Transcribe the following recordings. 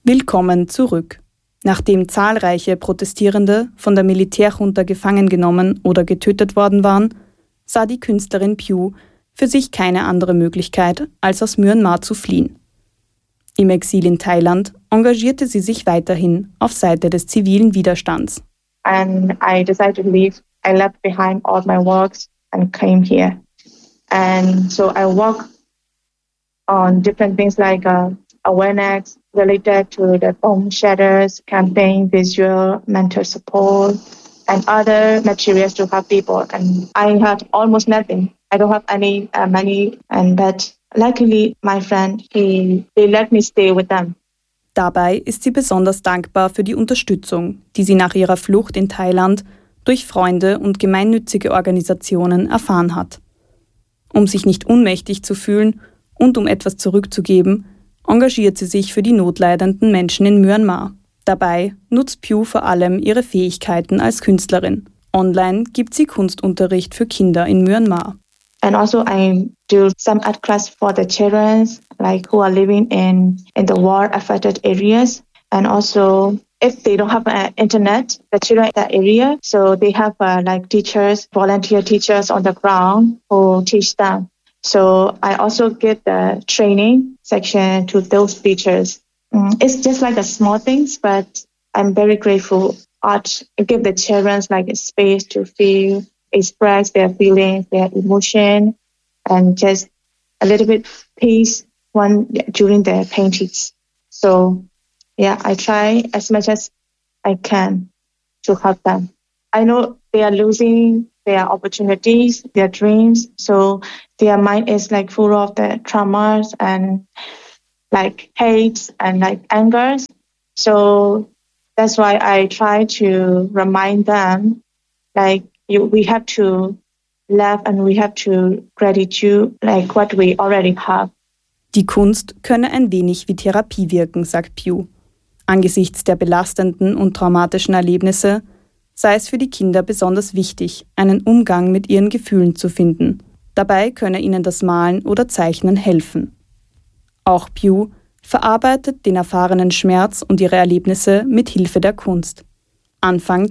Willkommen zurück. Nachdem zahlreiche Protestierende von der Militärjunta gefangen genommen oder getötet worden waren, sah die Künstlerin Pugh für sich keine andere Möglichkeit, als aus Myanmar zu fliehen. Im Exil in Thailand engagierte sie sich weiterhin auf Seite des zivilen Widerstands. And I decided to leave. I left behind all my works and came here. And so I work on different things like awareness related to the bomb shelters, campaign, visual, mental support, and other materials to help people. And I had almost nothing. I don't have any money, but luckily my friend, they let me stay with them. Dabei ist sie besonders dankbar für die Unterstützung, die sie nach ihrer Flucht in Thailand durch Freunde und gemeinnützige Organisationen erfahren hat. Um sich nicht ohnmächtig zu fühlen und um etwas zurückzugeben, engagiert sie sich für die notleidenden Menschen in Myanmar. Dabei nutzt Pugh vor allem ihre Fähigkeiten als Künstlerin. Online gibt sie Kunstunterricht für Kinder in Myanmar. And also I do some art class for the children like who are living in the war-affected areas. And also if they don't have internet, the children in that area, so they have like teachers, volunteer teachers on the ground who teach them. So I also give the training section to those teachers. It's just like a small things, but I'm very grateful. Art give the children like a space to feel, express their feelings, their emotion, and just a little bit peace during their paintings. So yeah, I try as much as I can to help them. I know they are losing their opportunities, their dreams, so their mind is like full of the traumas and like hates and like angers. So that's why I try to remind them like we have to love and we have to gratitude like what we already have. Die Kunst könne ein wenig wie Therapie wirken, sagt Pugh. Angesichts der belastenden und traumatischen Erlebnisse sei es für die Kinder besonders wichtig, einen Umgang mit ihren Gefühlen zu finden. Dabei könne ihnen das Malen oder Zeichnen helfen. Auch Pugh verarbeitet den erfahrenen Schmerz und ihre Erlebnisse mit Hilfe der Kunst. Anfang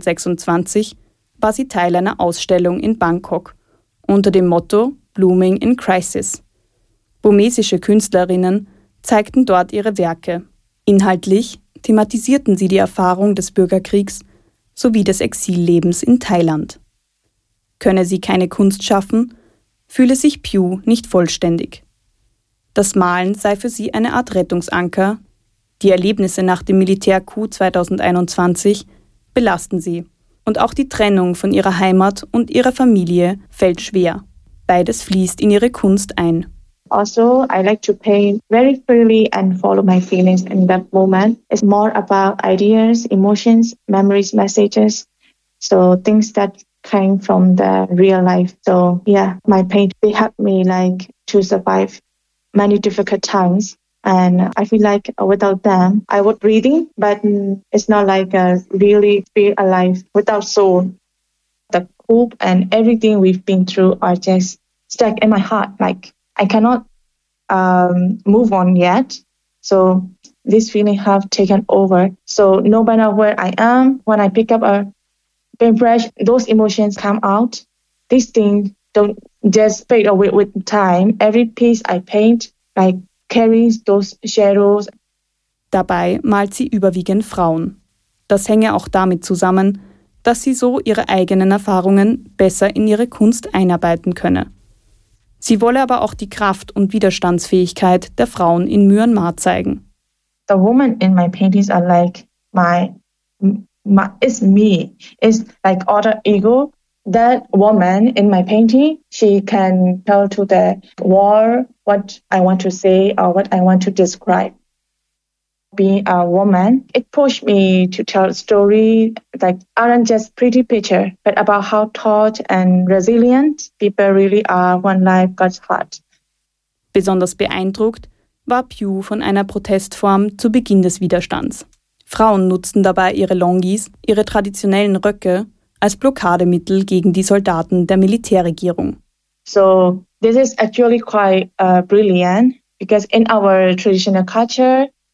2026 war sie Teil einer Ausstellung in Bangkok unter dem Motto Blooming in Crisis. Burmesische Künstlerinnen zeigten dort ihre Werke. Inhaltlich thematisierten sie die Erfahrung des Bürgerkriegs sowie des Exillebens in Thailand. Könne sie keine Kunst schaffen, fühle sich Pugh nicht vollständig. Das Malen sei für sie eine Art Rettungsanker. Die Erlebnisse nach dem Militär-Coup 2021 belasten sie. Und auch die Trennung von ihrer Heimat und ihrer Familie fällt schwer. Beides fließt in ihre Kunst ein. Also, I like to paint very freely and follow my feelings in that moment. It's more about ideas, emotions, memories, messages. So things that came from the real life. So yeah, my paint, they helped me like to survive many difficult times. And I feel like without them, I would breathing, but it's not like really feel alive without soul. The hope and everything we've been through are just stuck in my heart. Like I cannot move on yet. So this feeling have taken over. So no matter where I am, when I pick up a paintbrush, those emotions come out. These things don't just fade away with time. Every piece I paint, like carries those shadows. Dabei malt sie überwiegend Frauen. Das hänge auch damit zusammen, dass sie so ihre eigenen Erfahrungen besser in ihre Kunst einarbeiten könne. Sie wolle aber auch die Kraft und Widerstandsfähigkeit der Frauen in Myanmar zeigen. The women in my paintings are like it's me. It's like alter ego. That woman in my painting, she can tell to the world what I want to say or what I want to describe. Being a woman, it pushed me to tell a story that aren't just pretty picture, but about how taught and resilient people really are when life gets hard. Besonders beeindruckt war Pugh von einer Protestform zu Beginn des Widerstands. Frauen nutzten dabei ihre Longis, ihre traditionellen Röcke, als Blockademittel gegen die Soldaten der Militärregierung. So this is actually quite brilliant because in our traditional culture,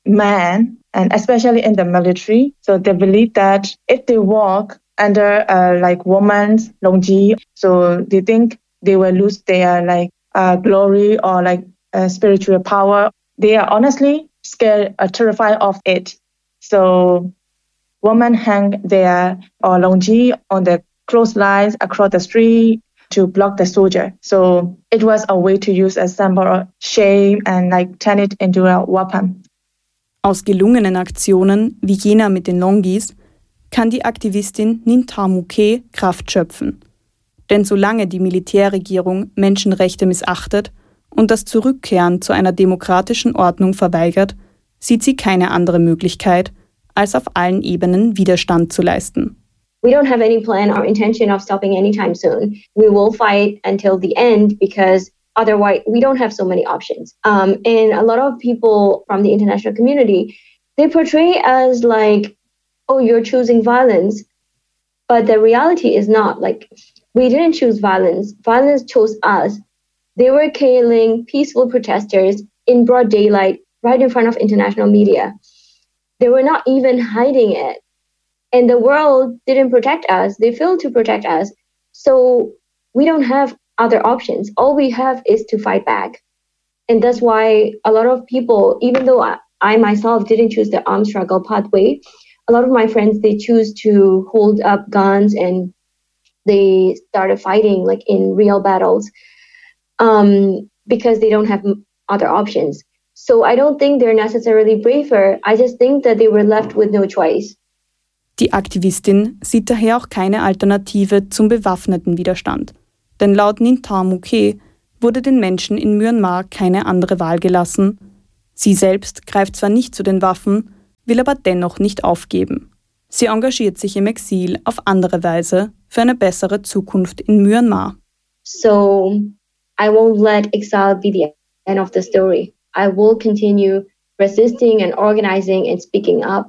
men, and especially in the military. So they believe that if they walk under like women's longi, so they think they will lose their like glory or like spiritual power. They are honestly scared, terrified of it. So women hang their longi on the clotheslines across the street to block the soldier. So it was a way to use a symbol of shame and like turn it into a weapon. Aus gelungenen Aktionen wie jener mit den Longis kann die Aktivistin Nintamu Ke Kraft schöpfen. Denn solange die Militärregierung Menschenrechte missachtet und das Zurückkehren zu einer demokratischen Ordnung verweigert, sieht sie keine andere Möglichkeit, als auf allen Ebenen Widerstand zu leisten. We don't have any plan or intention of stopping anytime soon. We will fight until the end because otherwise we don't have so many options. And a lot of people from the international community, they portray as like, oh, you're choosing violence. But the reality is not. Like, we didn't choose violence. Violence chose us. They were killing peaceful protesters in broad daylight right in front of international media. They were not even hiding it. And the world didn't protect us. They failed to protect us. So we don't have other options. All we have is to fight back. And that's why a lot of people, even though I myself didn't choose the armed struggle pathway, a lot of my friends, they choose to hold up guns and they started fighting like in real battles because they don't have other options. So I don't think they're necessarily braver. I just think that they were left with no choice. Die Aktivistin sieht daher auch keine Alternative zum bewaffneten Widerstand. Denn laut Nintamu Ke wurde den Menschen in Myanmar keine andere Wahl gelassen. Sie selbst greift zwar nicht zu den Waffen, will aber dennoch nicht aufgeben. Sie engagiert sich im Exil auf andere Weise für eine bessere Zukunft in Myanmar. So I won't let exile be the end of the story. I will continue resisting and organizing and speaking up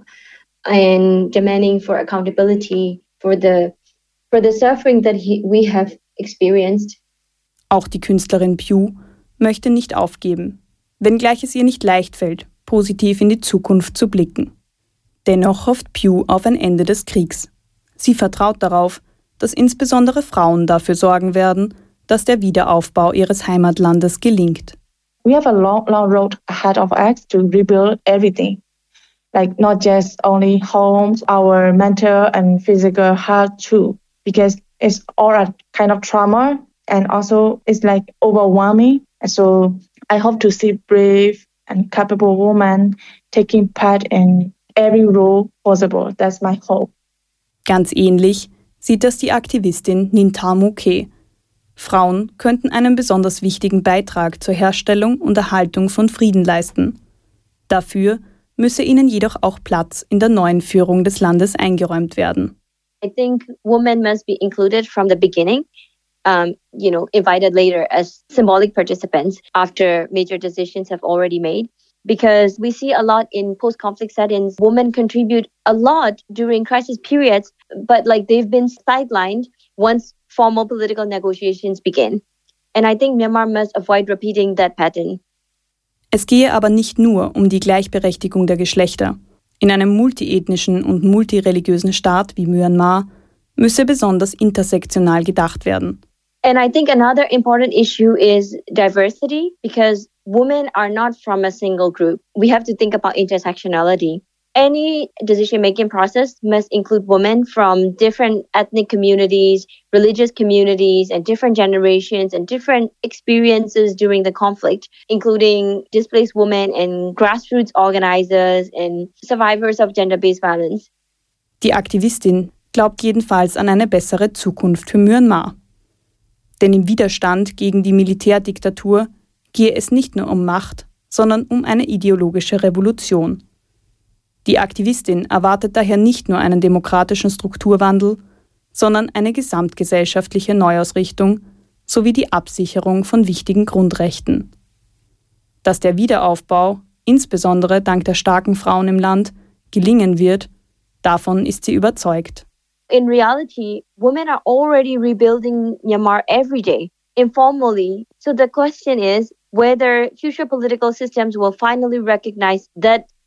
and demanding for accountability for the suffering that we have experienced. Auch die Künstlerin Pugh möchte nicht aufgeben, wenngleich es ihr nicht leicht fällt, positiv in die Zukunft zu blicken. Dennoch hofft Pugh auf ein Ende des Kriegs. Sie vertraut darauf, dass insbesondere Frauen dafür sorgen werden, dass der Wiederaufbau ihres Heimatlandes gelingt. We have a long road ahead of us to rebuild everything. Like not just only homes, our mental and physical health too, because it's all a kind of trauma and also it's like overwhelming. And so I hope to see brave and capable women taking part in every role possible. That's my hope. Ganz ähnlich sieht das die Aktivistin Nintamu Ke. Frauen könnten einen besonders wichtigen Beitrag zur Herstellung und Erhaltung von Frieden leisten. Dafür müsse ihnen jedoch auch Platz in der neuen Führung des Landes eingeräumt werden. I think women must be included from the beginning, invited later as symbolic participants after major decisions have already made. Because we see a lot in post-conflict settings, women contribute a lot during crisis periods, but like they've been sidelined once formal political negotiations begin. And I think Myanmar must avoid repeating that pattern. Es gehe aber nicht nur um die Gleichberechtigung der Geschlechter. In einem multiethnischen und multireligiösen Staat wie Myanmar müsse besonders intersektional gedacht werden. And I think another important issue is diversity, because women are not from a single group. We have to think about intersectionality. Any decision-making process must include women from different ethnic communities, religious communities, and different generations and different experiences during the conflict, including displaced women and grassroots organizers and survivors of gender-based violence. Die Aktivistin glaubt jedenfalls an eine bessere Zukunft für Myanmar. Denn im Widerstand gegen die Militärdiktatur gehe es nicht nur um Macht, sondern um eine ideologische Revolution. Die Aktivistin erwartet daher nicht nur einen demokratischen Strukturwandel, sondern eine gesamtgesellschaftliche Neuausrichtung sowie die Absicherung von wichtigen Grundrechten. Dass der Wiederaufbau, insbesondere dank der starken Frauen im Land, gelingen wird, davon ist sie überzeugt. In reality, women are already rebuilding Myanmar every day, informally. So the question is whether future political systems will finally recognize that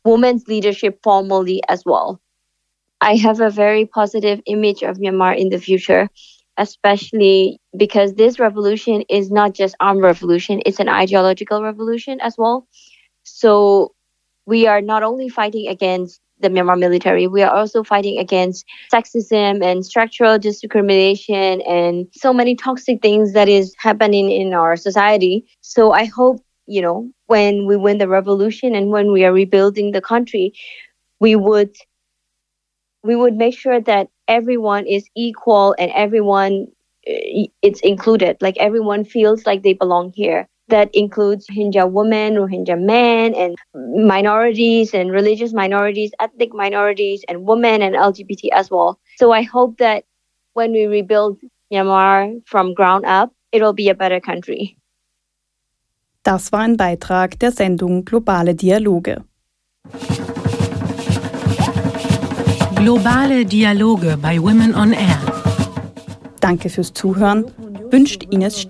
women's leadership formally as well. I have a very positive image of Myanmar in the future, especially because this revolution is not just armed revolution, it's an ideological revolution as well. So we are not only fighting against the Myanmar military, we are also fighting against sexism and structural discrimination and so many toxic things that is happening in our society. So I hope, when we win the revolution and when we are rebuilding the country, we would make sure that everyone is equal and everyone it's included, like everyone feels like they belong here. That includes Rohingya women, Rohingya men, and minorities and religious minorities, ethnic minorities, and women and LGBT as well. So I hope that when we rebuild Myanmar from ground up, it'll be a better country. Das war ein Beitrag der Sendung Globale Dialoge. Globale Dialoge bei Women on Air. Danke fürs Zuhören, wünscht Ines Stier.